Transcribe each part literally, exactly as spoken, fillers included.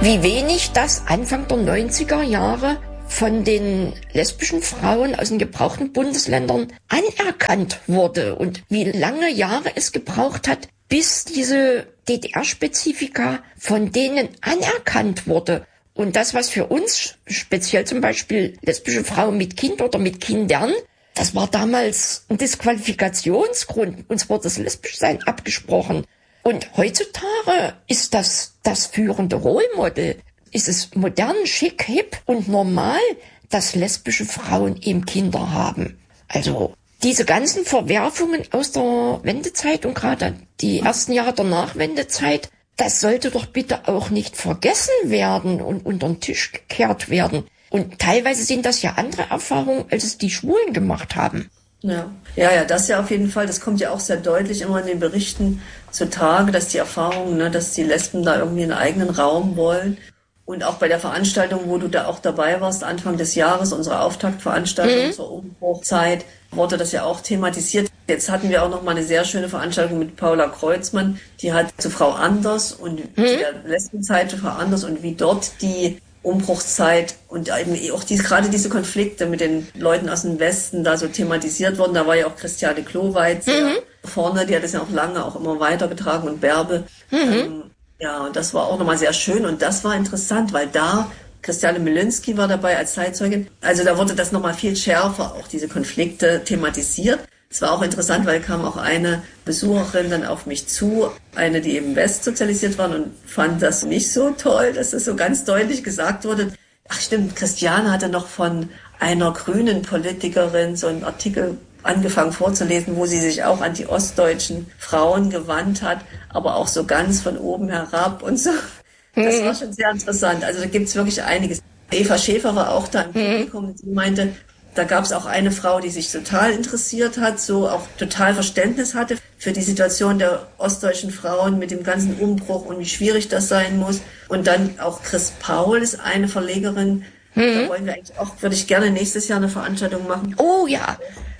wie wenig das Anfang der neunziger Jahre von den lesbischen Frauen aus den gebrauchten Bundesländern anerkannt wurde und wie lange Jahre es gebraucht hat, bis diese D D R-Spezifika von denen anerkannt wurde. Und das, was für uns, speziell zum Beispiel lesbische Frauen mit Kind oder mit Kindern, das war damals ein Disqualifikationsgrund. Uns wurde das Lesbischsein abgesprochen. Und heutzutage ist das das führende Rollmodell. Ist es modern, schick, hip und normal, dass lesbische Frauen eben Kinder haben. Also diese ganzen Verwerfungen aus der Wendezeit und gerade die ersten Jahre der Nachwendezeit, das sollte doch bitte auch nicht vergessen werden und unter den Tisch gekehrt werden. Und teilweise sind das ja andere Erfahrungen, als es die Schwulen gemacht haben. Ja, ja, ja, das ja auf jeden Fall. Das kommt ja auch sehr deutlich immer in den Berichten zutage, dass die Erfahrungen, ne, dass die Lesben da irgendwie einen eigenen Raum wollen. Und auch bei der Veranstaltung, wo du da auch dabei warst, Anfang des Jahres, unsere Auftaktveranstaltung mhm. zur Umbruchzeit, wurde das ja auch thematisiert. Jetzt hatten wir auch noch mal eine sehr schöne Veranstaltung mit Paula Kreuzmann, die hat zu Frau Anders und mhm. zu der Lesbenzeit zu Frau Anders und wie dort die Umbruchszeit und eben auch die, gerade diese Konflikte mit den Leuten aus dem Westen da so thematisiert wurden. Da war ja auch Christiane Kloweiz mhm. vorne, die hat das ja auch lange auch immer weitergetragen und Bärbe. Mhm. Ähm, ja, und das war auch nochmal sehr schön und das war interessant, weil da Christiane Milinski war dabei als Zeitzeugin. Also da wurde das nochmal viel schärfer, auch diese Konflikte thematisiert. Es war auch interessant, weil kam auch eine Besucherin dann auf mich zu, eine, die eben westsozialisiert war und fand das nicht so toll, dass das so ganz deutlich gesagt wurde. Ach stimmt, Christiane hatte noch von einer grünen Politikerin so einen Artikel angefangen vorzulesen, wo sie sich auch an die ostdeutschen Frauen gewandt hat, aber auch so ganz von oben herab und so. Das mhm. war schon sehr interessant. Also da gibt's wirklich einiges. Eva Schäfer war auch da im Publikum und sie meinte, da gab es auch eine Frau, die sich total interessiert hat, so auch total Verständnis hatte für die Situation der ostdeutschen Frauen mit dem ganzen Umbruch und wie schwierig das sein muss. Und dann auch Chris Paul ist eine Verlegerin. Mhm. Da wollen wir eigentlich auch, würde ich gerne nächstes Jahr eine Veranstaltung machen. Oh ja.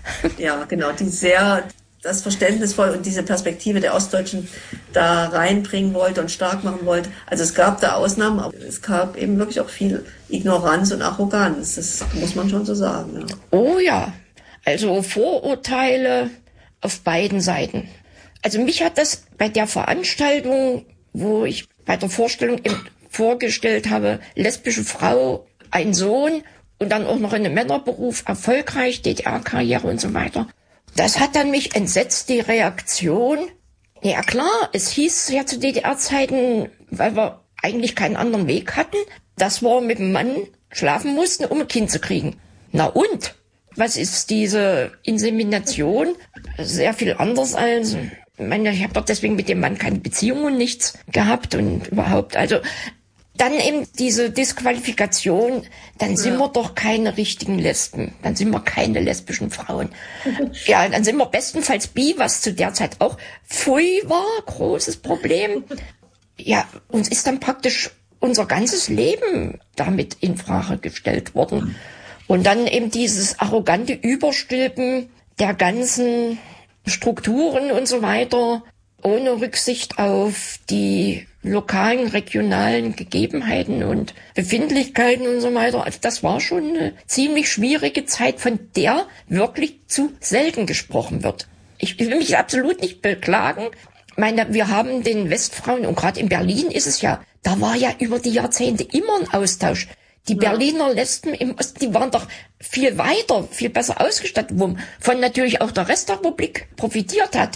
Ja, genau, die sehr das verständnisvoll und diese Perspektive der Ostdeutschen da reinbringen wollte und stark machen wollte. Also es gab da Ausnahmen, aber es gab eben wirklich auch viel Ignoranz und Arroganz. Das muss man schon so sagen. Ja. Oh ja, also Vorurteile auf beiden Seiten. Also mich hat das bei der Veranstaltung, wo ich bei der Vorstellung vorgestellt habe, lesbische Frau, ein Sohn und dann auch noch in einem Männerberuf, erfolgreich, D D R-Karriere und so weiter. Das hat dann mich entsetzt, die Reaktion. Ja klar, es hieß ja zu D D R-Zeiten, weil wir eigentlich keinen anderen Weg hatten, dass wir mit dem Mann schlafen mussten, um ein Kind zu kriegen. Na und? Was ist diese Insemination? Sehr viel anders als, ich meine, ich habe doch deswegen mit dem Mann keine Beziehung und nichts gehabt und überhaupt, also dann eben diese Disqualifikation, dann sind ja. wir doch keine richtigen Lesben. Dann sind wir keine lesbischen Frauen. Ja, dann sind wir bestenfalls bi, was zu der Zeit auch pfui war, großes Problem. Ja, uns ist dann praktisch unser ganzes Leben damit in Frage gestellt worden. Und dann eben dieses arrogante Überstülpen der ganzen Strukturen und so weiter, ohne Rücksicht auf die lokalen, regionalen Gegebenheiten und Befindlichkeiten und so weiter. Also das war schon eine ziemlich schwierige Zeit, von der wirklich zu selten gesprochen wird. Ich will mich absolut nicht beklagen. Ich meine, wir haben den Westfrauen, und gerade in Berlin ist es ja, da war ja über die Jahrzehnte immer ein Austausch. Die ja. Berliner Lesben im Osten, die waren doch viel weiter, viel besser ausgestattet, wovon natürlich auch der Rest der Republik profitiert hat.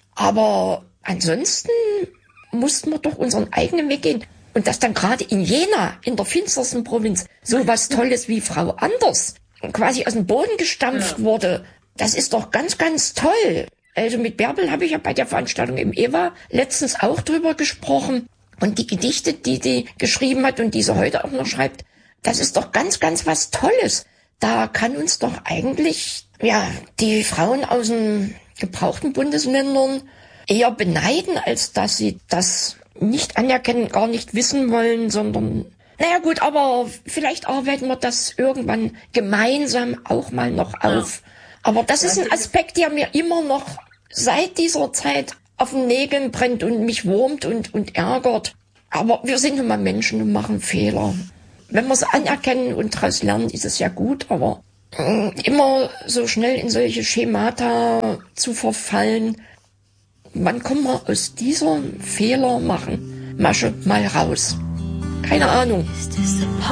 Aber ansonsten mussten wir doch unseren eigenen Weg gehen. Und dass dann gerade in Jena, in der finstersten Provinz, so was Tolles wie Frau Anders quasi aus dem Boden gestampft ja. wurde, das ist doch ganz, ganz toll. Also mit Bärbel habe ich ja bei der Veranstaltung im Eva letztens auch drüber gesprochen. Und die Gedichte, die die geschrieben hat und die sie heute auch noch schreibt, das ist doch ganz, ganz was Tolles. Da kann uns doch eigentlich, ja, die Frauen aus den gebrauchten Bundesländern eher beneiden, als dass sie das nicht anerkennen, gar nicht wissen wollen, sondern, naja gut, aber vielleicht arbeiten wir das irgendwann gemeinsam auch mal noch auf. Ja. Aber das ist ein Aspekt, der mir immer noch seit dieser Zeit auf den Nägeln brennt und mich wurmt und, und ärgert. Aber wir sind nun mal Menschen und machen Fehler. Wenn wir es anerkennen und daraus lernen, ist es ja gut, aber äh, immer so schnell in solche Schemata zu verfallen, wann kommen wir aus dieser Fehler machen Masche mal raus? Keine Ahnung.